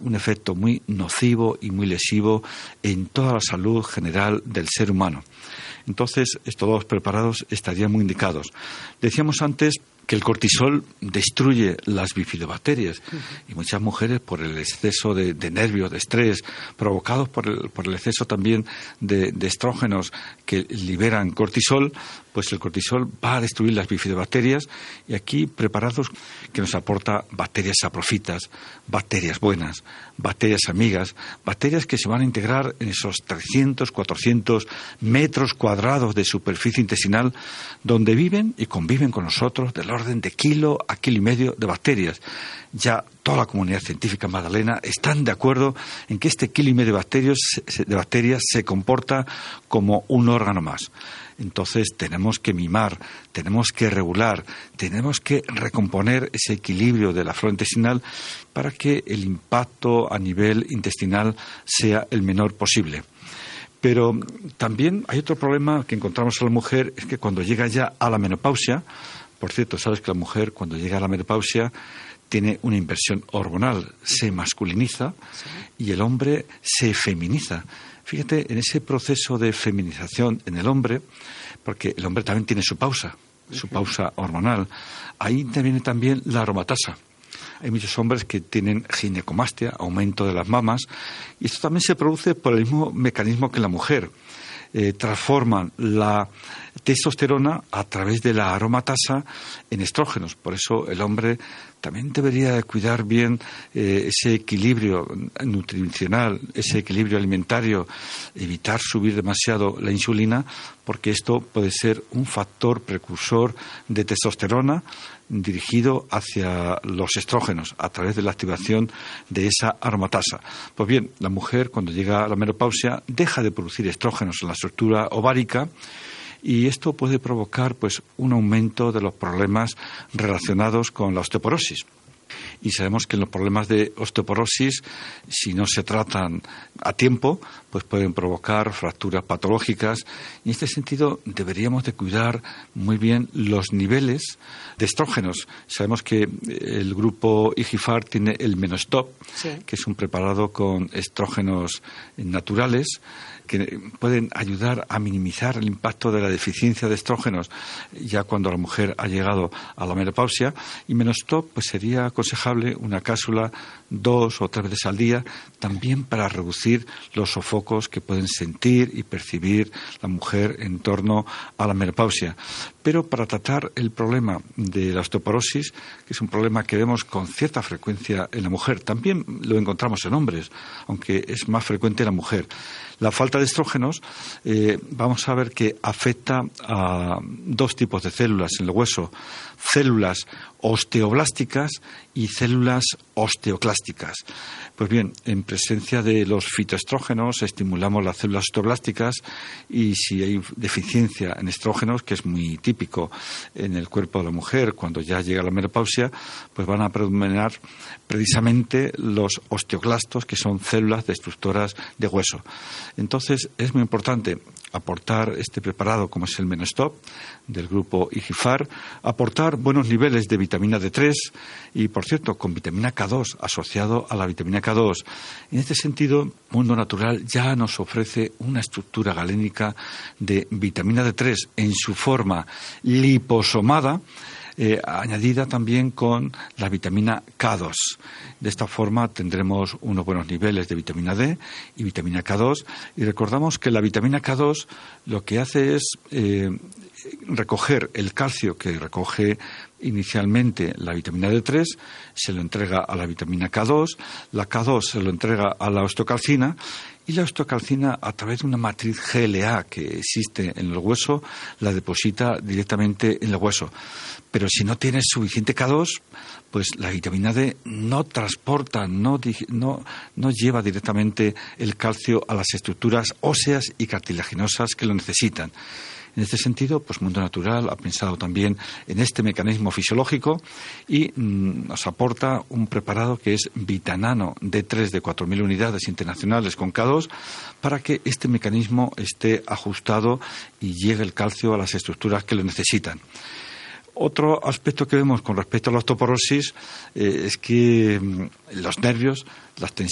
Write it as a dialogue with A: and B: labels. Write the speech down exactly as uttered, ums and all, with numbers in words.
A: un efecto muy nocivo y muy lesivo en toda la salud general del ser humano. Entonces, estos dos preparados estarían muy indicados. Decíamos antes que el cortisol destruye las bifidobacterias y muchas mujeres, por el exceso de, de nervios, de estrés, provocados por el, por el exceso también de, de estrógenos que liberan cortisol, pues el cortisol va a destruir las bifidobacterias, y aquí preparados que nos aporta bacterias saprofitas, bacterias buenas, bacterias amigas, bacterias que se van a integrar en esos trescientos, cuatrocientos metros cuadrados de superficie intestinal donde viven y conviven con nosotros del orden de kilo a kilo y medio de bacterias. Ya toda la comunidad científica magdalena están de acuerdo en que este kilo y medio de bacterias, de bacterias se comporta como un órgano más. Entonces tenemos que mimar, tenemos que regular, tenemos que recomponer ese equilibrio de la flora intestinal para que el impacto a nivel intestinal sea el menor posible. Pero también hay otro problema que encontramos en la mujer, es que cuando llega ya a la menopausia, por cierto, sabes que la mujer cuando llega a la menopausia tiene una inversión hormonal, se masculiniza, y el hombre se feminiza. Fíjate, en ese proceso de feminización en el hombre, porque el hombre también tiene su pausa, su pausa hormonal, ahí interviene también la aromatasa. Hay muchos hombres que tienen ginecomastia, aumento de las mamas, y esto también se produce por el mismo mecanismo que la mujer. Eh, transforman la testosterona a través de la aromatasa en estrógenos. Por eso el hombre también debería cuidar bien eh, ese equilibrio nutricional, ese equilibrio alimentario, evitar subir demasiado la insulina, porque esto puede ser un factor precursor de testosterona dirigido hacia los estrógenos a través de la activación de esa aromatasa. Pues bien, la mujer cuando llega a la menopausia deja de producir estrógenos en la estructura ovárica, y esto puede provocar pues un aumento de los problemas relacionados con la osteoporosis. Y sabemos que los problemas de osteoporosis, si no se tratan a tiempo, pues pueden provocar fracturas patológicas. Y en este sentido deberíamos de cuidar muy bien los niveles de estrógenos. Sabemos que el grupo IGIFAR tiene el Menostop, sí, que es un preparado con estrógenos naturales que pueden ayudar a minimizar el impacto de la deficiencia de estrógenos ya cuando la mujer ha llegado a la menopausia. Y Menostop pues sería aconsejable una cápsula dos o tres veces al día, también para reducir los sofocos que pueden sentir y percibir la mujer en torno a la menopausia. Pero para tratar el problema de la osteoporosis, que es un problema que vemos con cierta frecuencia en la mujer, también lo encontramos en hombres, aunque es más frecuente en la mujer. La falta de estrógenos, eh, vamos a ver que afecta a dos tipos de células en el hueso: células osteoblásticas y células osteoclásticas. Pues bien, en presencia de los fitoestrógenos estimulamos las células osteoblásticas, y si hay deficiencia en estrógenos, que es muy típico en el cuerpo de la mujer cuando ya llega a la menopausia, pues van a predominar precisamente los osteoclastos, que son células destructoras de hueso. Entonces es muy importante aportar este preparado como es el Menostop del grupo IGIFAR, aportar buenos niveles de vitamina D tres y, por cierto, con vitamina K dos, asociado a la vitamina K dos. En este sentido, Mundo Natural ya nos ofrece una estructura galénica de vitamina D tres en su forma liposomada, Eh, añadida también con la vitamina K dos. De esta forma tendremos unos buenos niveles de vitamina D y vitamina K dos, y recordamos que la vitamina K dos lo que hace es eh, recoger el calcio que recoge inicialmente la vitamina D tres, se lo entrega a la vitamina K dos, la K dos se lo entrega a la osteocalcina, y la osteocalcina, a través de una matriz G L A que existe en el hueso, la deposita directamente en el hueso. Pero si no tienes suficiente K dos, pues la vitamina D no transporta, no, no, no lleva directamente el calcio a las estructuras óseas y cartilaginosas que lo necesitan. En este sentido, pues Mundo Natural ha pensado también en este mecanismo fisiológico y mmm, nos aporta un preparado que es Vitanano D tres de cuatro mil unidades internacionales con K dos, para que este mecanismo esté ajustado y llegue el calcio a las estructuras que lo necesitan. Otro aspecto que vemos con respecto a la osteoporosis eh, es que mmm, los nervios, las tensiones